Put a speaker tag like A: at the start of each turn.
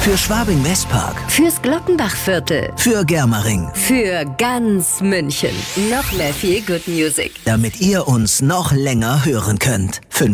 A: Für Schwabing-Westpark.
B: Fürs Glockenbachviertel.
A: Für Germering.
B: Für ganz München. Noch mehr Feel Good Music.
A: Damit ihr uns noch länger hören könnt.